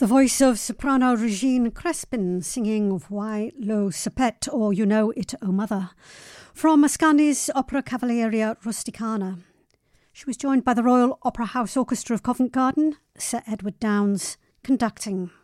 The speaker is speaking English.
The voice of soprano Regine Crespin singing Why Lo Sapet, or You Know It, O Mother, from Mascagni's Opera Cavalleria Rusticana. She was joined by the Royal Opera House Orchestra of Covent Garden, Sir Edward Downes conducting.